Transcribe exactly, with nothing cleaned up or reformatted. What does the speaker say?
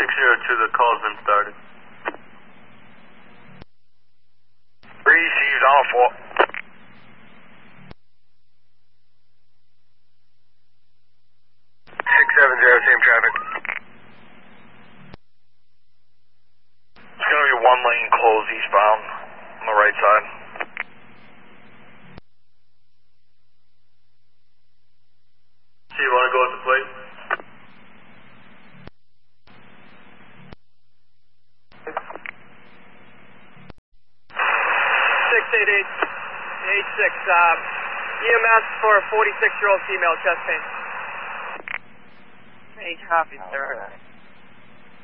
six zero two, the call's been started. Received on four. six seven zero, same traffic. It's going to be one lane closed eastbound on the right side. So you want to go with the plate? six eight eight, eight six, uh, E M S for a forty-six-year-old female, chest pain. Hey, copy, sir.